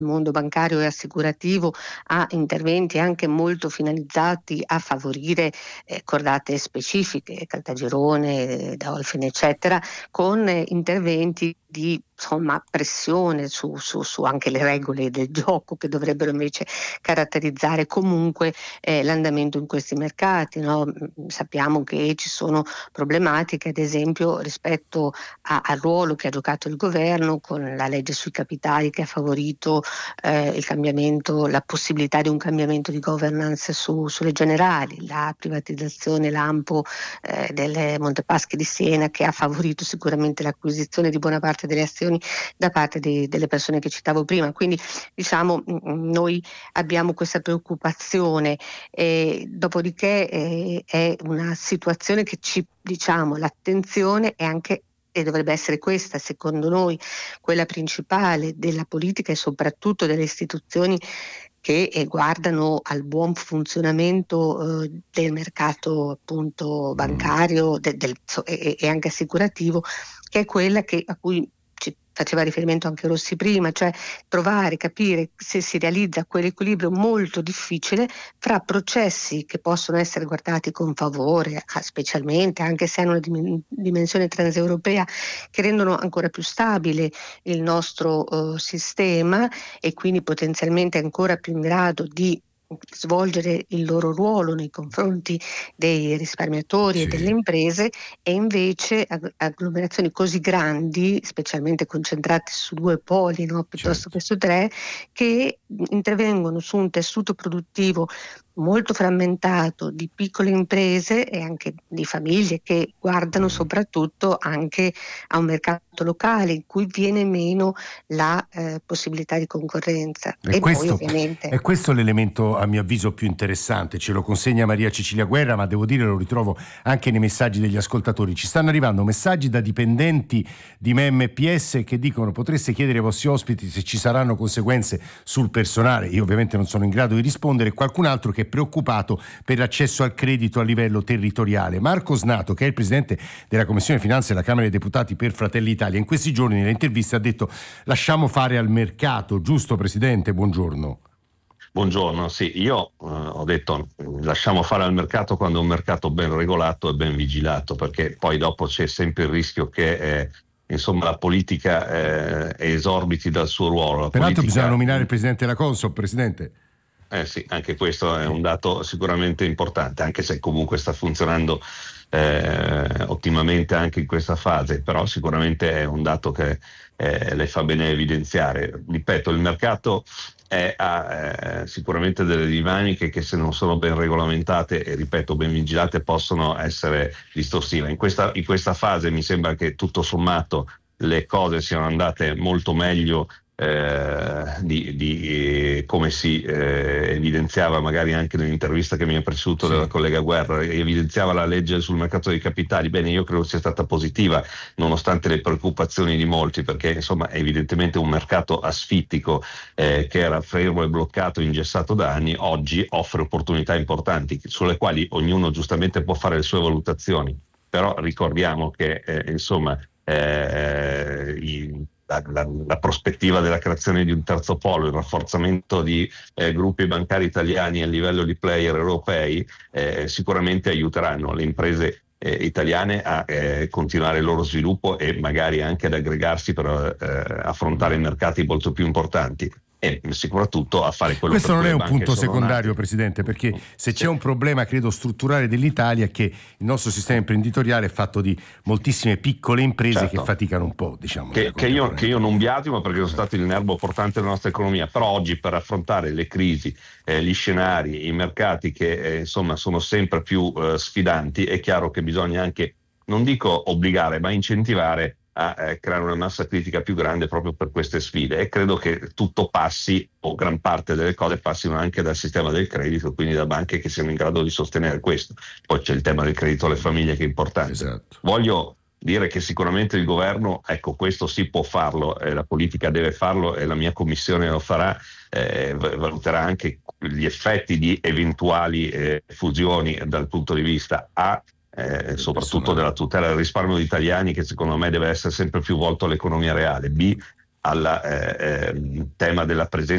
mondo bancario e assicurativo a interventi anche molto finalizzati a favorire cordate specifiche, Caltagirone, Dolphin eccetera, con interventi di pressione su anche le regole del gioco che dovrebbero invece caratterizzare comunque l'andamento in questi mercati, no? Sappiamo che ci sono problematiche ad esempio rispetto al ruolo che ha giocato il governo con la legge sui capitali che ha favorito il cambiamento, la possibilità di un cambiamento di governance sulle generali, la privatizzazione lampo delle Montepaschi di Siena che ha favorito sicuramente l'acquisizione di buona parte delle azioni da parte delle persone che citavo prima. Quindi noi abbiamo questa preoccupazione, dopodiché è una situazione che l'attenzione è anche e dovrebbe essere questa, secondo noi, quella principale della politica e soprattutto delle istituzioni che guardano al buon funzionamento del mercato appunto bancario e anche assicurativo, che è quella a cui ci faceva riferimento anche Rossi prima, cioè provare a capire se si realizza quell'equilibrio molto difficile fra processi che possono essere guardati con favore, specialmente anche se hanno una dimensione transeuropea, che rendono ancora più stabile il nostro sistema e quindi potenzialmente ancora più in grado di svolgere il loro ruolo nei confronti dei risparmiatori e delle imprese, e invece agglomerazioni così grandi, specialmente concentrate su 2 poli, no, piuttosto che su 3, che intervengono su un tessuto produttivo molto frammentato di piccole imprese e anche di famiglie che guardano soprattutto anche a un mercato locale in cui viene meno la possibilità di concorrenza. E poi ovviamente è questo l'elemento a mio avviso più interessante, ce lo consegna Maria Cecilia Guerra, ma devo dire lo ritrovo anche nei messaggi degli ascoltatori. Ci stanno arrivando messaggi da dipendenti di MPS che dicono: potreste chiedere ai vostri ospiti se ci saranno conseguenze sul personale. Io ovviamente non sono in grado di rispondere. Qualcun altro che è preoccupato per l'accesso al credito a livello territoriale. Marco Snato, che è il presidente della Commissione Finanze della Camera dei Deputati per Fratelli Italia, in questi giorni nelle interviste ha detto: lasciamo fare al mercato, giusto Presidente? Buongiorno. Buongiorno, sì, io ho detto lasciamo fare al mercato quando è un mercato ben regolato e ben vigilato, perché poi dopo c'è sempre il rischio che la politica esorbiti dal suo ruolo. Peraltro bisogna nominare il Presidente della Consob, Presidente. Sì, anche questo è un dato sicuramente importante, anche se comunque sta funzionando ottimamente anche in questa fase, però sicuramente è un dato che le fa bene evidenziare. Ripeto, il mercato ha sicuramente delle dinamiche che, se non sono ben regolamentate e ripeto ben vigilate, possono essere distorsive. In questa fase mi sembra che tutto sommato le cose siano andate molto meglio di come si evidenziava magari anche nell'intervista che mi ha preceduto della collega Guerra, evidenziava la legge sul mercato dei capitali. Bene, io credo sia stata positiva nonostante le preoccupazioni di molti, perché insomma è evidentemente un mercato asfittico che era fermo e bloccato, ingessato da anni. Oggi offre opportunità importanti sulle quali ognuno giustamente può fare le sue valutazioni, però ricordiamo che la prospettiva della creazione di un terzo polo, il rafforzamento di gruppi bancari italiani a livello di player europei sicuramente aiuteranno le imprese italiane a continuare il loro sviluppo e magari anche ad aggregarsi per affrontare mercati molto più importanti. E soprattutto a fare quello. Questo per non è un banche punto secondario, nate. Presidente, perché se c'è un problema credo strutturale dell'Italia è che il nostro sistema imprenditoriale è fatto di moltissime piccole imprese che faticano un po', diciamo. Che io non biasimo, perché sono stato il nervo portante della nostra economia, però oggi per affrontare le crisi, gli scenari, i mercati che sono sempre più sfidanti, è chiaro che bisogna anche, non dico obbligare, ma incentivare a creare una massa critica più grande proprio per queste sfide, e credo che tutto passi, o gran parte delle cose passino anche dal sistema del credito, quindi da banche che siano in grado di sostenere questo. Poi c'è il tema del credito alle famiglie che è importante. Esatto. Voglio dire che sicuramente il governo, questo sì, può farlo, la politica deve farlo e la mia commissione lo farà, valuterà anche gli effetti di eventuali fusioni dal punto di vista soprattutto della tutela del risparmio di italiani, che secondo me deve essere sempre più volto all'economia reale, al tema della presenza